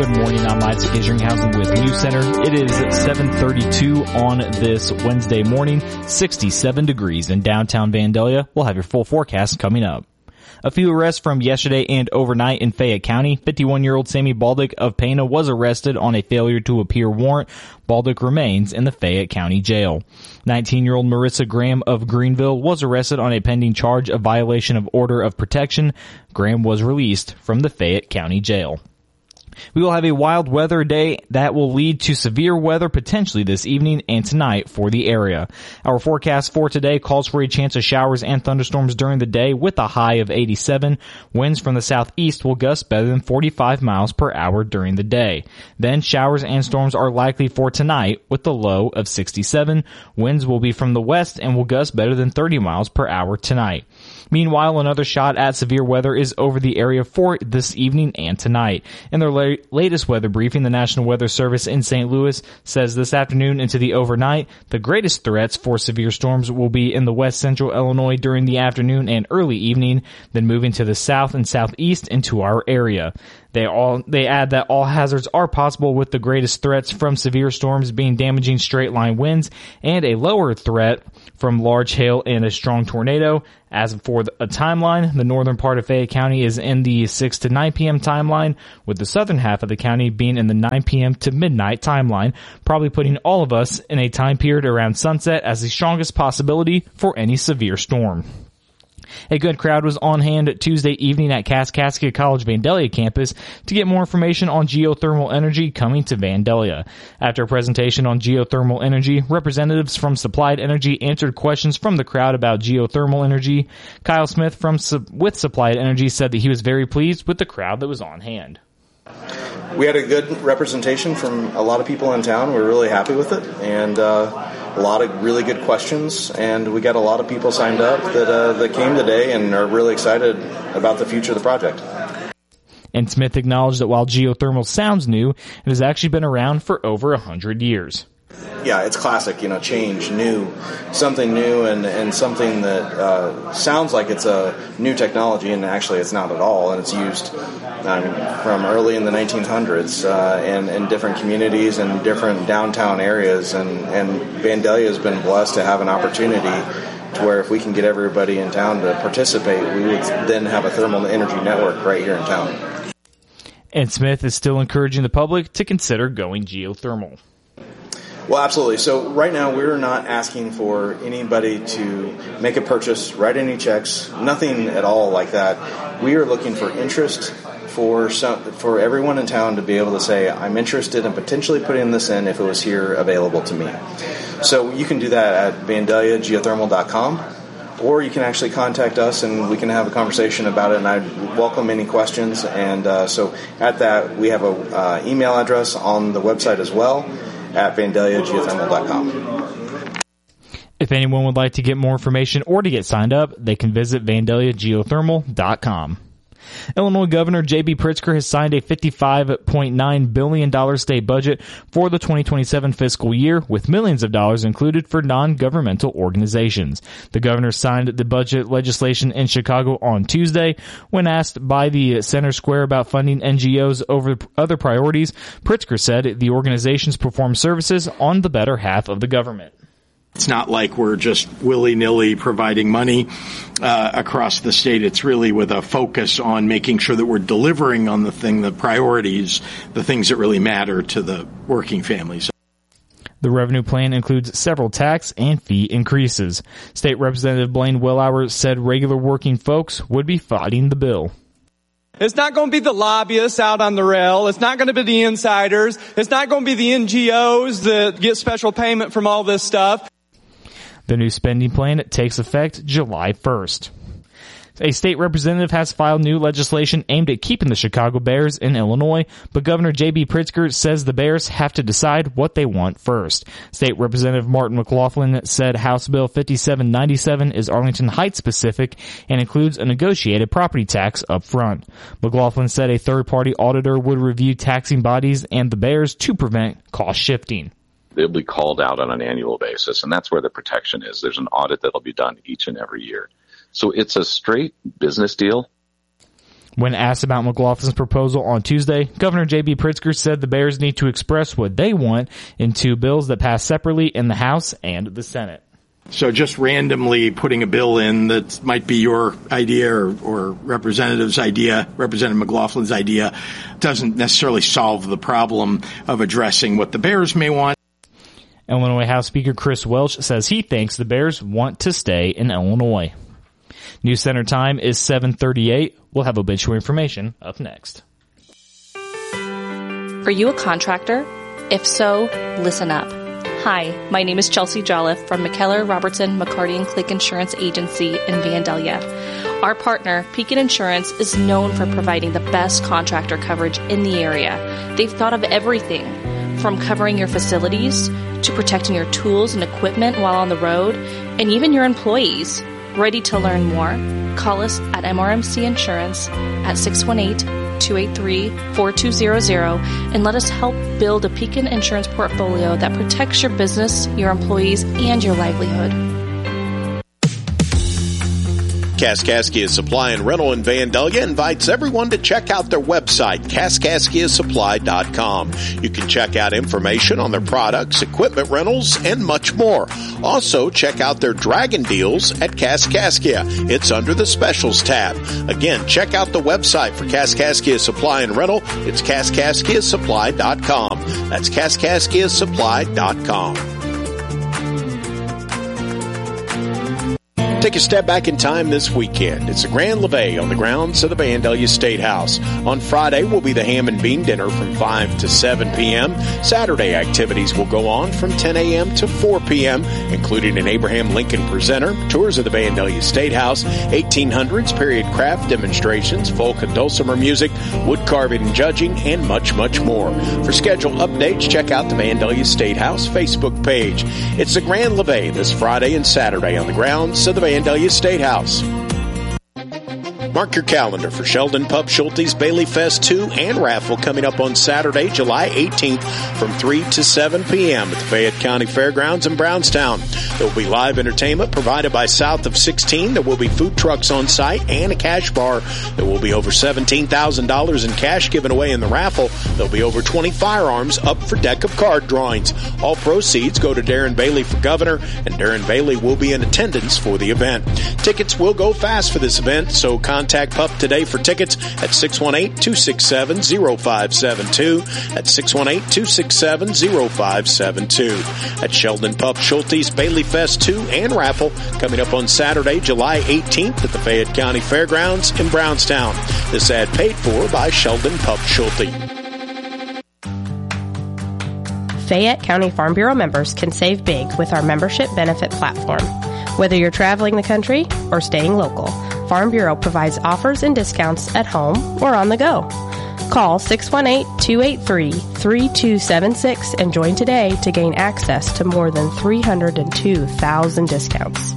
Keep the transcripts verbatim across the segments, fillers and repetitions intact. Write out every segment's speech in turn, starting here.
Good morning, I'm Isaac Isringhausen with News Center. It is seven thirty-two on this Wednesday morning, sixty-seven degrees in downtown Vandalia. We'll have your full forecast coming up. A few arrests from yesterday and overnight in Fayette County. fifty-one-year-old Sammy Baldick of Pana was arrested on a failure to appear warrant. Baldick remains in the Fayette County Jail. nineteen-year-old Marissa Graham of Greenville was arrested on a pending charge of violation of order of protection. Graham was released from the Fayette County Jail. We will have a wild weather day that will lead to severe weather potentially this evening and tonight for the area. Our forecast for today calls for a chance of showers and thunderstorms during the day with a high of eighty-seven. Winds from the southeast will gust better than forty-five miles per hour during the day. Then showers and storms are likely for tonight with the low of sixty-seven. Winds will be from the west and will gust better than thirty miles per hour tonight. Meanwhile, another shot at severe weather is over the area for this evening and tonight. In their la- latest weather briefing, the National Weather Service in Saint Louis says this afternoon into the overnight, the greatest threats for severe storms will be in the west central Illinois during the afternoon and early evening, then moving to the south and southeast into our area. They all, they add that all hazards are possible, with the greatest threats from severe storms being damaging straight line winds and a lower threat from large hail and a strong tornado. As for a timeline, the northern part of Fayette County is in the six to nine p.m. timeline, with the southern half of the county being in the nine p.m. to midnight timeline, probably putting all of us in a time period around sunset as the strongest possibility for any severe storm. A good crowd was on hand Tuesday evening at Kaskaskia College Vandalia campus to get more information on geothermal energy coming to Vandalia. After a presentation on geothermal energy, representatives from Supplied Energy answered questions from the crowd about geothermal energy. Kyle Smith from with Supplied Energy said that he was very pleased with the crowd that was on hand. We had a good representation from a lot of people in town. We were really happy with it, and uh, a lot of really good questions, and we got a lot of people signed up that uh, that came today and are really excited about the future of the project. And Smith acknowledged that while geothermal sounds new, it has actually been around for over one hundred years. Yeah, it's classic, you know, change, new, something new, and, and something that uh, sounds like it's a new technology, and actually it's not at all, and it's used I mean, from early in the nineteen hundreds uh, in, in different communities and different downtown areas, and, and Vandalia has been blessed to have an opportunity to where if we can get everybody in town to participate, we would then have a thermal energy network right here in town. And Smith is still encouraging the public to consider going geothermal. Well, absolutely. So right now we're not asking for anybody to make a purchase, write any checks, nothing at all like that. We are looking for interest for some, for everyone in town to be able to say, I'm interested in potentially putting this in if it was here available to me. So you can do that at vandalia geothermal dot com, or you can actually contact us and we can have a conversation about it, and I'd welcome any questions. And uh, so at that, we have an uh, email address on the website as well, at vandalia geothermal dot com. If anyone would like to get more information or to get signed up, they can visit vandalia geothermal dot com. Illinois Governor J B Pritzker has signed a fifty-five point nine billion dollars state budget for the twenty twenty-seven fiscal year, with millions of dollars included for non-governmental organizations. The governor signed the budget legislation in Chicago on Tuesday. When asked by the Center Square about funding N G Os over other priorities, Pritzker said the organizations perform services on the better half of the government. It's not like we're just willy-nilly providing money uh, across the state. It's really with a focus on making sure that we're delivering on the thing, the priorities, the things that really matter to the working families. The revenue plan includes several tax and fee increases. State Representative Blaine Willauer said regular working folks would be fighting the bill. It's not going to be the lobbyists out on the rail. It's not going to be the insiders. It's not going to be the N G Os that get special payment from all this stuff. The new spending plan takes effect July first. A state representative has filed new legislation aimed at keeping the Chicago Bears in Illinois, but Governor J B Pritzker says the Bears have to decide what they want first. State Representative Martin McLaughlin said House Bill fifty-seven ninety-seven is Arlington Heights specific and includes a negotiated property tax up front. McLaughlin said a third-party auditor would review taxing bodies and the Bears to prevent cost shifting. They'll be called out on an annual basis, and that's where the protection is. There's an audit that'll be done each and every year. So it's a straight business deal. When asked about McLaughlin's proposal on Tuesday, Governor J B. Pritzker said the Bears need to express what they want in two bills that pass separately in the House and the Senate. So just randomly putting a bill in that might be your idea or, or Representative's idea, Representative McLaughlin's idea, doesn't necessarily solve the problem of addressing what the Bears may want. Illinois House Speaker Chris Welch says he thinks the Bears want to stay in Illinois. News Center time is seven thirty-eight. We'll have obituary information up next. Are you a contractor? If so, listen up. Hi, my name is Chelsea Jolliffe from McKellar, Robertson, McCarty and Click Insurance Agency in Vandalia. Our partner, Pekin Insurance, is known for providing the best contractor coverage in the area. They've thought of everything from covering your facilities to protecting your tools and equipment while on the road, and even your employees. Ready to learn more? Call us at M R M C Insurance at six one eight, two eight three, four two zero zero and let us help build a Pekin Insurance portfolio that protects your business, your employees, and your livelihood. Kaskaskia Supply and Rental in Vandalia invites everyone to check out their website, kaskaskia supply dot com. You can check out information on their products, equipment rentals, and much more. Also, check out their Dragon deals at Kaskaskia. It's under the Specials tab. Again, check out the website for Kaskaskia Supply and Rental. It's kaskaskia supply dot com. That's kaskaskia supply dot com. Take a step back in time this weekend. It's a grand levee on the grounds of the Vandalia State House. On Friday will be the ham and bean dinner from five to seven p.m. Saturday activities will go on from ten a.m. to four p.m., including an Abraham Lincoln presenter, tours of the Vandalia State House, eighteen hundreds period craft demonstrations, folk and dulcimer music, wood carving and judging, and much, much more. For schedule updates, check out the Vandalia State House Facebook page. It's a grand levee this Friday and Saturday on the grounds of the Vandalia State House. Mark your calendar for Sheldon Pub Schulte's Bailey Fest two and raffle coming up on Saturday, July eighteenth from three to seven p.m. at the Fayette County Fairgrounds in Brownstown. There will be live entertainment provided by South of sixteen. There will be food trucks on site and a cash bar. There will be over seventeen thousand dollars in cash given away in the raffle. There will be over twenty firearms up for deck of card drawings. All proceeds go to Darren Bailey for governor, and Darren Bailey will be in attendance for the event. Tickets will go fast for this event, so contact Contact Pup today for tickets at six one eight, two six seven, zero five seven two. That's six one eight, two six seven, zero five seven two. At Sheldon Pup Schulte's Bailey Fest two and raffle coming up on Saturday, July eighteenth at the Fayette County Fairgrounds in Brownstown. This ad paid for by Sheldon Pup Schulte. Fayette County Farm Bureau members can save big with our membership benefit platform. Whether you're traveling the country or staying local, Farm Bureau provides offers and discounts at home or on the go. Call six one eight, two eight three, three two seven six and join today to gain access to more than three hundred two thousand discounts.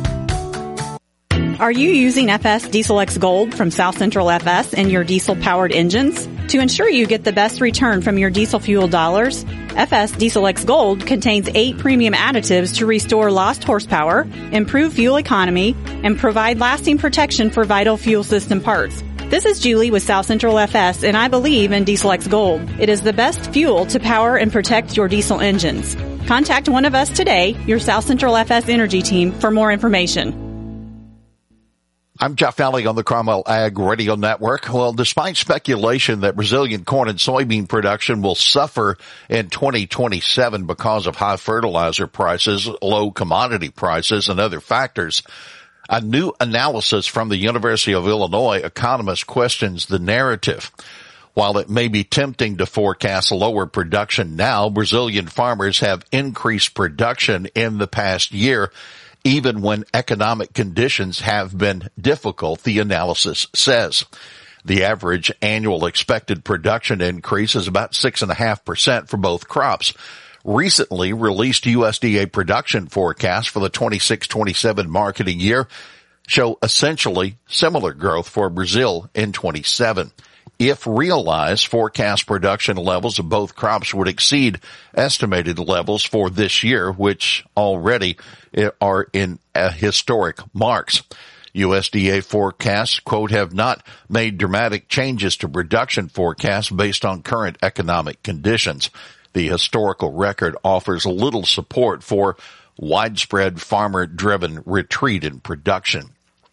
Are you using F S Diesel X Gold from South Central F S in your diesel-powered engines? To ensure you get the best return from your diesel fuel dollars, F S Diesel X Gold contains eight premium additives to restore lost horsepower, improve fuel economy, and provide lasting protection for vital fuel system parts. This is Julie with South Central F S, and I believe in Diesel X Gold. It is the best fuel to power and protect your diesel engines. Contact one of us today, your South Central F S Energy team, for more information. I'm Jeff Alley on the Cromwell Ag Radio Network. Well, despite speculation that Brazilian corn and soybean production will suffer in twenty twenty-seven because of high fertilizer prices, low commodity prices, and other factors, a new analysis from the University of Illinois economist questions the narrative. While it may be tempting to forecast lower production now, Brazilian farmers have increased production in the past year, even when economic conditions have been difficult, the analysis says. The average annual expected production increase is about six point five percent for both crops. Recently released U S D A production forecasts for the twenty-six twenty-seven marketing year show essentially similar growth for Brazil in twenty-seven. If realized, forecast production levels of both crops would exceed estimated levels for this year, which already are in uh, historic marks. U S D A forecasts, quote, have not made dramatic changes to production forecasts based on current economic conditions. The historical record offers little support for widespread farmer-driven retreat in production.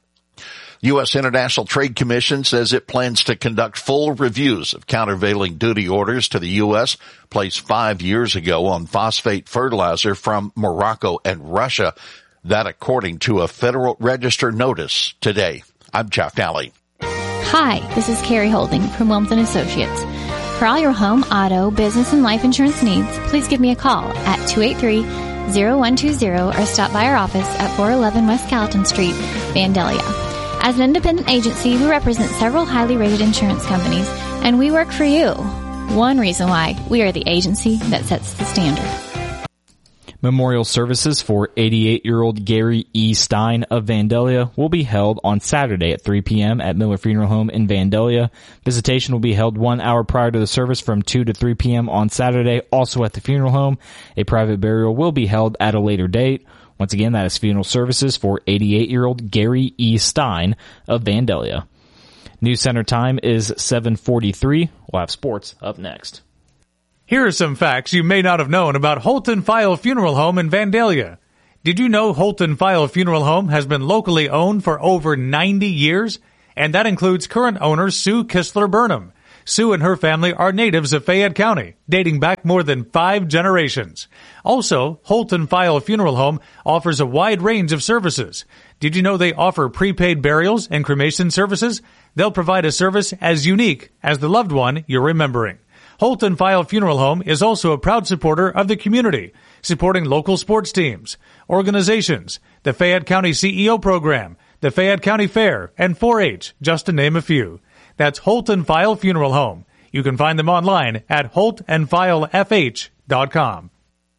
U S International Trade Commission says it plans to conduct full reviews of countervailing duty orders to the U S placed five years ago on phosphate fertilizer from Morocco and Russia. That according to a Federal Register notice today. I'm Jeff Daly. Hi, this is Carrie Holding from Wilms and Associates. For all your home, auto, business, and life insurance needs, please give me a call at two eight three, zero one two zero or stop by our office at four eleven West Gallatin Street, Vandalia. As an independent agency, we represent several highly rated insurance companies, and we work for you. One reason why we are the agency that sets the standard. Memorial services for eighty-eight-year-old Gary E. Stein of Vandalia will be held on Saturday at three p.m. at Miller Funeral Home in Vandalia. Visitation will be held one hour prior to the service from two to three p.m. on Saturday, also at the funeral home. A private burial will be held at a later date. Once again, that is funeral services for eighty-eight-year-old Gary E. Stein of Vandalia. News Center time is seven forty-three. We'll have sports up next. Here are some facts you may not have known about Holton File Funeral Home in Vandalia. Did you know Holton File Funeral Home has been locally owned for over ninety years? And that includes current owner Sue Kistler Burnham. Sue and her family are natives of Fayette County, dating back more than five generations. Also, Holton File Funeral Home offers a wide range of services. Did you know they offer prepaid burials and cremation services? They'll provide a service as unique as the loved one you're remembering. Holton File Funeral Home is also a proud supporter of the community, supporting local sports teams, organizations, the Fayette County C E O program, the Fayette County Fair, and four H, just to name a few. That's Holton File Funeral Home. You can find them online at holt and file f h dot com.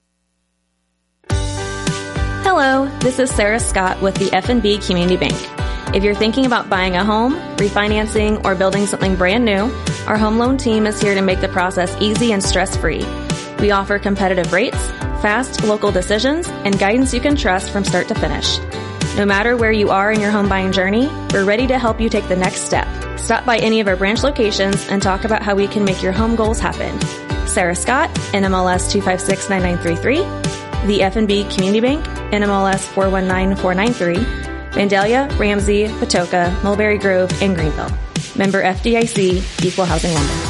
Hello, this is Sarah Scott with the F and B Community Bank. If you're thinking about buying a home, refinancing, or building something brand new, our home loan team is here to make the process easy and stress-free. We offer competitive rates, fast local decisions, and guidance you can trust from start to finish. No matter where you are in your home buying journey, we're ready to help you take the next step. Stop by any of our branch locations and talk about how we can make your home goals happen. Sarah Scott, N M L S two five six nine nine three three, the F and B Community Bank, N M L S four one nine four nine three, Vandalia, Ramsey, Patoka, Mulberry Grove, and Greenville. Member F D I C, Equal Housing Lender.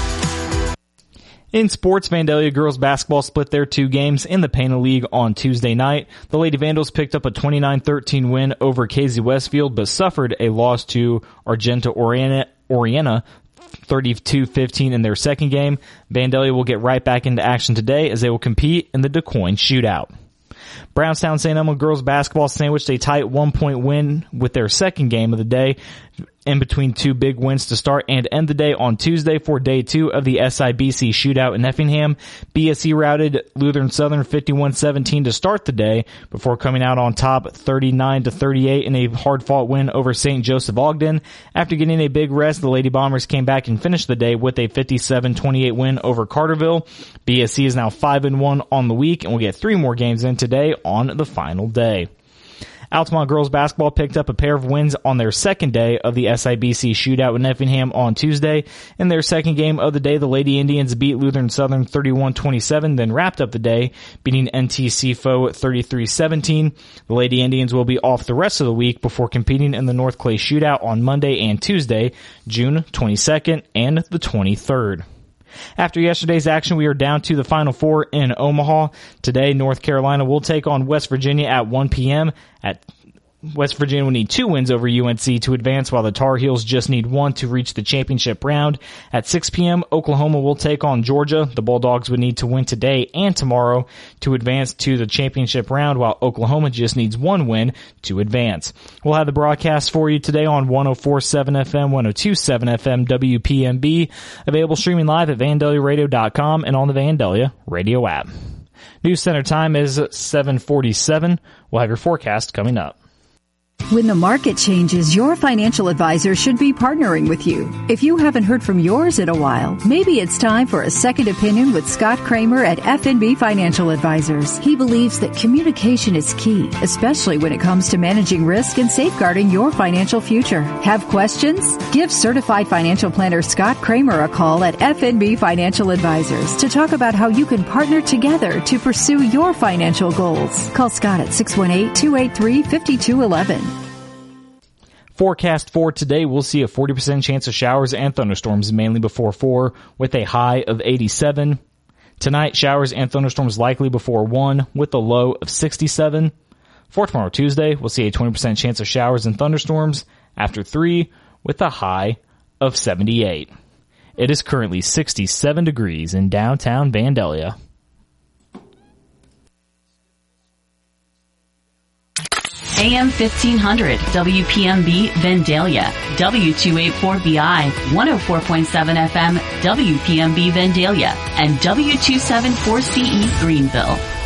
In sports, Vandalia girls basketball split their two games in the Pana League on Tuesday night. The Lady Vandals picked up a twenty-nine thirteen win over K Z Westfield, but suffered a loss to Argenta Oriana, Oriana thirty-two fifteen in their second game. Vandalia will get right back into action today as they will compete in the DuQuoin Shootout. Brownstown Saint Elmo girls basketball sandwiched a tight one-point win with their second game of the day, in between two big wins to start and end the day on Tuesday for day two of the S I B C shootout in Effingham. B S C routed Lutheran Southern fifty-one seventeen to start the day before coming out on top thirty-nine to thirty-eight in a hard-fought win over Saint Joseph Ogden. After getting a big rest, the Lady Bombers came back and finished the day with a fifty-seven twenty-eight win over Carterville. B S C is now five and one on the week and will get three more games in today on the final day. Altamont girls basketball picked up a pair of wins on their second day of the S I B C shootout in Effingham on Tuesday. In their second game of the day, the Lady Indians beat Lutheran Southern thirty-one twenty-seven, then wrapped up the day, beating N T C F O thirty-three seventeen. The Lady Indians will be off the rest of the week before competing in the North Clay shootout on Monday and Tuesday, June twenty-second and the twenty-third. After yesterday's action, we are down to the Final Four in Omaha. Today, North Carolina will take on West Virginia at one p.m. At West Virginia will need two wins over U N C to advance, while the Tar Heels just need one to reach the championship round. At six p.m., Oklahoma will take on Georgia. The Bulldogs would need to win today and tomorrow to advance to the championship round, while Oklahoma just needs one win to advance. We'll have the broadcast for you today on one oh four point seven F M, one oh two point seven F M, W P M B, available streaming live at vandalia radio dot com and on the Vandalia radio app. News Center time is seven forty-seven. We'll have your forecast coming up. When the market changes, your financial advisor should be partnering with you. If you haven't heard from yours in a while, maybe it's time for a second opinion with Scott Kramer at F N B Financial Advisors. He believes that communication is key, especially when it comes to managing risk and safeguarding your financial future. Have questions? Give certified financial planner Scott Kramer a call at F N B Financial Advisors to talk about how you can partner together to pursue your financial goals. Call Scott at six one eight, two eight three, five two one one. Forecast for today, we'll see a forty percent chance of showers and thunderstorms mainly before four with a high of eighty-seven. Tonight, showers and thunderstorms likely before one with a low of sixty-seven. For tomorrow, Tuesday, we'll see a twenty percent chance of showers and thunderstorms after three with a high of seventy-eight. It is currently sixty-seven degrees in downtown Vandalia. A M fifteen hundred, W P M B Vandalia, W two eighty-four B I, one oh four point seven F M, W P M B Vandalia, and W two seventy-four C E Greenville.